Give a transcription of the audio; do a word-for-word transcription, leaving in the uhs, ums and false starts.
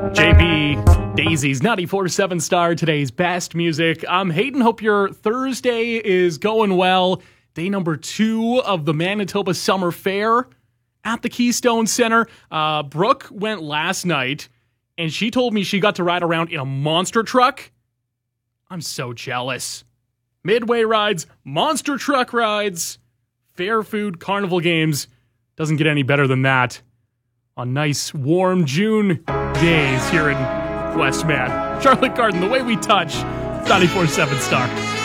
J B, Daisy's ninety-four point seven Star, today's best music. I'm Hayden. Hope your Thursday is going well. Day number two of the Manitoba Summer Fair at the Keystone Center. Uh, Brooke went last night, and she told me she got to ride around in a monster truck. I'm so jealous. Midway rides, monster truck rides, fair food, carnival games. Doesn't get any better than that on nice, warm June days here in West Matt. Charlotte Garden, the way we touch, ninety-four point seven Star.